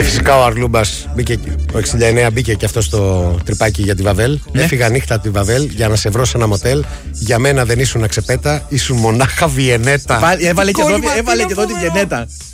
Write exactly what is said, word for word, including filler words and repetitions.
Και φυσικά ο Αρλούμπας μπήκε, ο εξήντα εννέα μπήκε και αυτό στο τρυπάκι για τη Βαβέλ. Ναι. Έφυγα νύχτα από τη Βαβέλ για να σε βρω σε ένα μοτέλ. Για μένα δεν ήσουν ξεπέτα, ήσουν μονάχα Βιενέτα. Έβαλε και εδώ τη Βιενέτα.